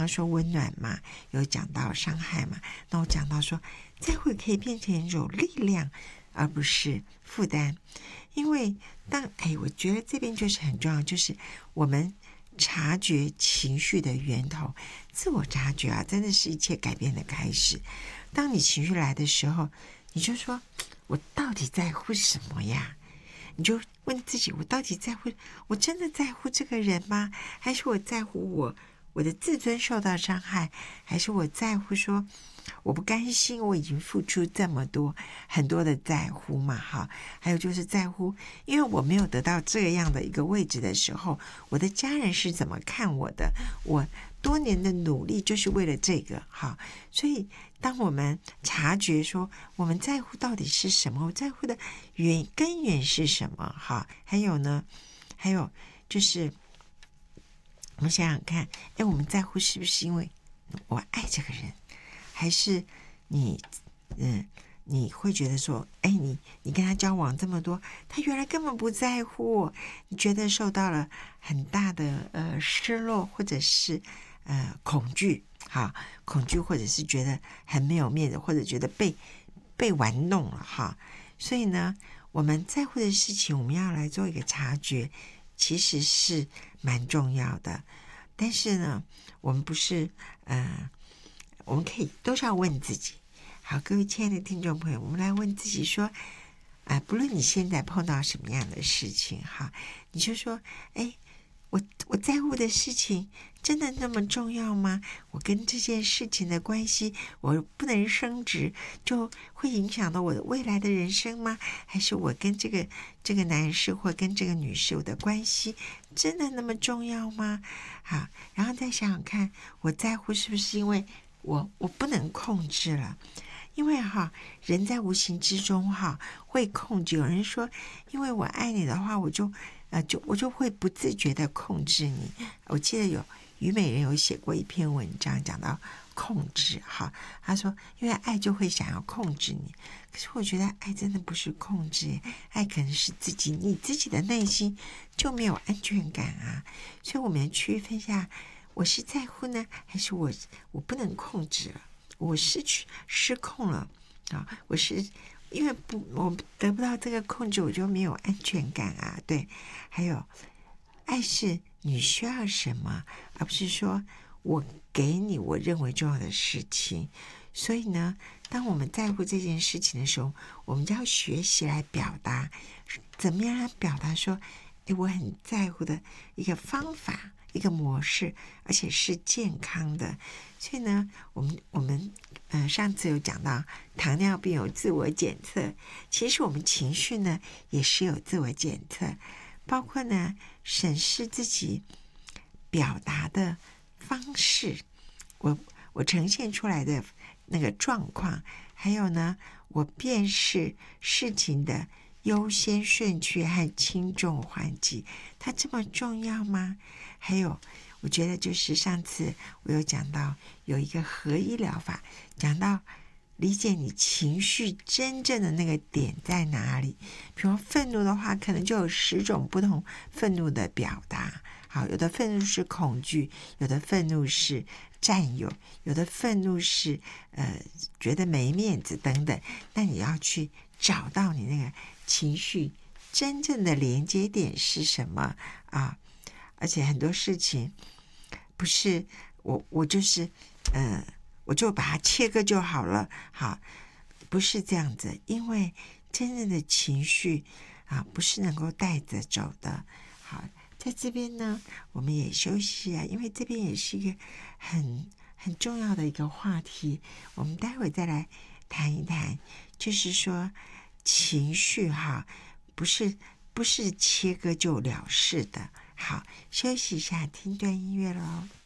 刚说温暖嘛，有讲到伤害嘛，那我讲到说在乎可以变成一种力量，而不是负担。因为我觉得这边就是很重要，就是我们察觉情绪的源头，自我察觉啊，真的是一切改变的开始。当你情绪来的时候，你就说我到底在乎什么呀？你就问自己，我到底在乎，我真的在乎这个人吗？还是我在乎我的自尊受到伤害？还是我在乎说我不甘心，我已经付出这么多，很多的在乎嘛，哈。还有就是在乎，因为我没有得到这样的一个位置的时候，我的家人是怎么看我的？我多年的努力就是为了这个，哈。所以当我们察觉说我们在乎到底是什么，我在乎的根源是什么，哈。还有就是我们想想看，我们在乎是不是因为我爱这个人？还是你会觉得说，你跟他交往这么多，他原来根本不在乎我，你觉得受到了很大的失落，或者是恐惧，哈，恐惧，或者是觉得很没有面子，或者觉得被玩弄了，哈。所以呢，我们在乎的事情，我们要来做一个察觉，其实是蛮重要的。但是呢，我们不是我们可以都是要问自己。好，各位亲爱的听众朋友，我们来问自己说，不论你现在碰到什么样的事情，哈，你就说，我在乎的事情真的那么重要吗？我跟这件事情的关系，我不能升职，就会影响到我的未来的人生吗？还是我跟这个男士或跟这个女士我的关系真的那么重要吗？好，然后再想想看，我在乎是不是因为我不能控制了？因为人在无形之中会控制。有人说，因为我爱你的话，我就会不自觉的控制你。我记得有虞美人有写过一篇文章讲到控制，他说因为爱就会想要控制你。可是我觉得爱真的不是控制，爱可能是你自己的内心就没有安全感啊。所以我们要区分一下，我是在乎呢，还是我不能控制了，我失控了啊！我是因为我得不到这个控制，我就没有安全感啊。对，还有爱是你需要什么，而不是说我给你我认为重要的事情。所以呢，当我们在乎这件事情的时候，我们就要学习来表达，怎么样来表达说，我很在乎的一个方法，一个模式，而且是健康的。所以呢，我们上次有讲到糖尿病有自我检测，其实我们情绪呢也是有自我检测，包括呢审视自己表达的方式，我呈现出来的那个状况，还有呢我辨识事情的优先顺序和轻重缓急，它这么重要吗？还有我觉得就是上次我有讲到有一个合一疗法，讲到理解你情绪真正的那个点在哪里。比如愤怒的话，可能就有10种不同愤怒的表达。好，有的愤怒是恐惧，有的愤怒是占有，有的愤怒是觉得没面子等等。那你要去找到你那个情绪真正的连接点是什么啊？而且很多事情不是我就是我就把它切割就好了，好，不是这样子。因为真正的情绪不是能够带着走的。好，在这边呢我们也休息因为这边也是一个很重要的一个话题，我们待会再来谈一谈，就是说情绪不是切割就了事的。好，休息一下，听段音乐咯。